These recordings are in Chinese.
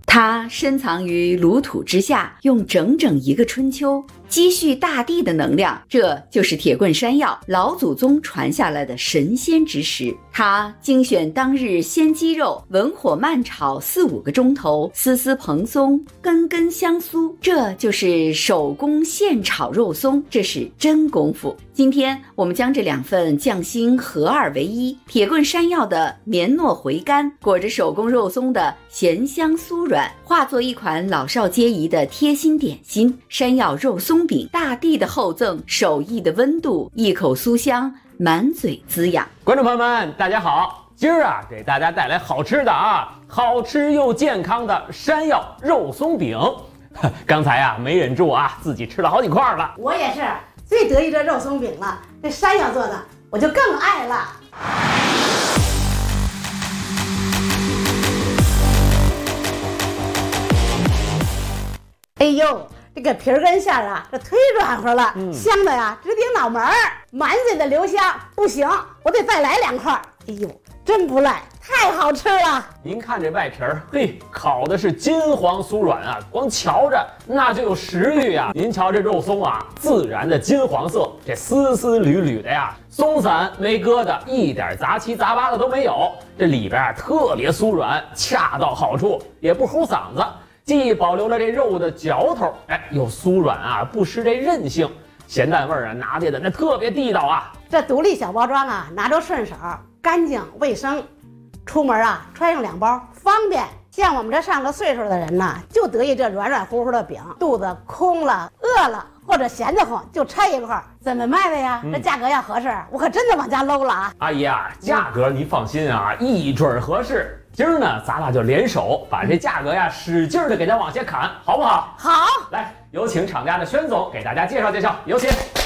它深藏于炉土之下，用整整一个春秋积蓄大地的能量，这就是铁棍山药，老祖宗传下来的神仙之食。它精选当日鲜鸡肉，文火慢炒4-5个钟头，丝丝蓬松，根根香酥，这就是手工现炒肉松，这是真功夫。今天我们将这2份匠心合二为一，铁棍山药的绵糯回甘，裹着手工肉松的咸香酥软，化作一款老少皆宜的贴心点心。山药肉松饼，大地的厚赠，手艺的温度，一口酥香，满嘴滋养。 观众朋友们，大家好，今儿给大家带来好吃的好吃又健康的山药肉松饼。刚才没忍住自己吃了好几块了。 我也是最得意这肉松饼了，这山药做的我就更爱了。哎呦，这个皮儿跟馅儿这忒软和了，香的直顶脑门儿，满嘴的留香。不行，我得再来2块。哎呦，真不赖，太好吃了。 您看这外皮儿，烤的是金黄酥软光瞧着那就有食欲您瞧这肉松自然的金黄色，这丝丝缕缕的松散没疙瘩，一点杂七杂八的都没有。这里边特别酥软，恰到好处，也不齁嗓子。既保留了这肉的嚼头，又酥软不失这韧性，咸淡味拿捏的那特别地道这独立小包装拿着顺手，干净卫生，出门揣上2包方便。像我们这上了岁数的人就得意这软软乎乎的饼，肚子空了、饿了或者闲得慌就拆1块。怎么卖的呀？这价格要合适，我可真的往家搂了阿姨价格您放心一准合适。今儿呢，咱俩就联手把这价格使劲的给它往下砍，好不好？ 好， 来，有请厂家的宣总给大家介绍介绍，有请。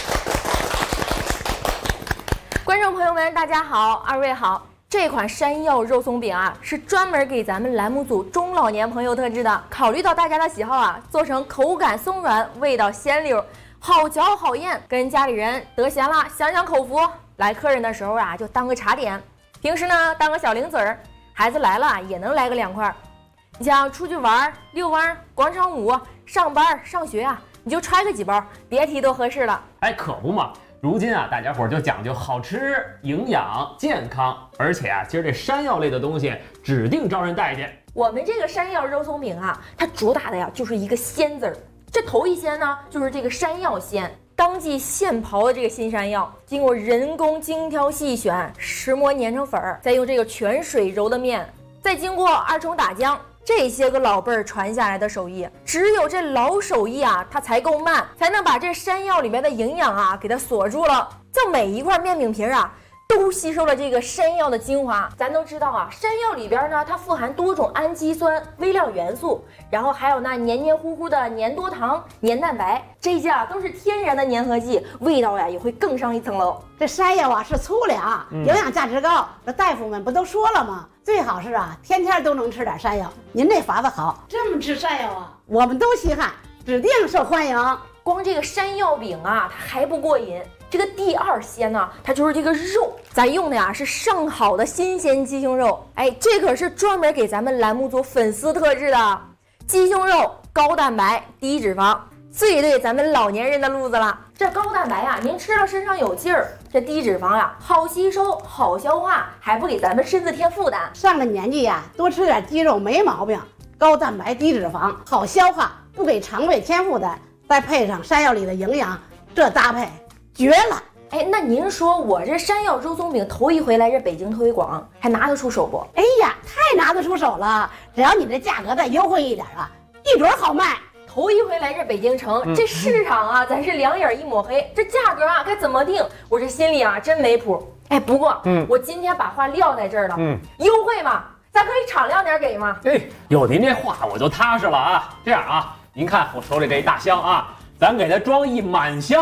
观众朋友们，大家好，二位好。这款山药肉松饼是专门给咱们栏目组中老年朋友特制的，考虑到大家的喜好做成口感松软，味道鲜溜，好嚼好咽，跟家里人得闲了享享口福，来客人的时候就当个茶点，平时呢当个小零嘴儿。孩子来了也能来个2块，你像出去玩、遛弯、广场舞、上班、上学你就揣个几包，别提多合适了。 可不嘛！如今大家伙就讲究好吃、营养、健康，而且今儿这山药类的东西指定招人待见。 我们这个山药肉松饼它主打的就是一个鲜字儿。这头一鲜呢，就是这个山药鲜。当季现刨的这个新山药，经过人工精挑细选，石磨碾成粉儿，再用这个泉水揉的面，再经过2重打浆，这些个老辈儿传下来的手艺，只有这老手艺它才够慢，才能把这山药里面的营养给它锁住了。这每一块面饼皮都吸收了这个山药的精华。咱都知道山药里边呢，它富含多种氨基酸、微量元素，然后还有那黏黏糊糊的黏多糖、黏蛋白，这些都是天然的粘合剂，味道也会更上一层楼。 这山药是粗粮，营养价值高。这大夫们不都说了吗？最好是天天都能吃点山药。您这法子好，这么吃山药我们都稀罕，指定受欢迎。 光这个山药饼它还不过瘾。这个第2鲜呢，它就是这个肉，咱用的是上好的新鲜鸡胸肉，这可是专门给咱们栏目组粉丝特制的鸡胸肉，高蛋白低脂肪，最对咱们老年人的路子了。这高蛋白您吃了身上有劲儿，这低脂肪好吸收好消化，还不给咱们身子添负担。 上了年纪多吃点鸡肉没毛病，高蛋白低脂肪好消化，不给肠胃添负担，再配上山药里的营养，这搭配绝了！ 那您说我这山药肉松饼头一回来这北京推广，还拿得出手不？ 哎呀，太拿得出手了！只要你这价格再优惠一点一准好卖。 头一回来这北京城，这市场咱是2眼一抹黑，这价格该怎么定？我这心里真没谱。不过我今天把话撂在这儿了，优惠嘛，咱可以敞亮点给嘛。 有您这话我就踏实了这样您看我手里这一大箱咱给它装一满箱。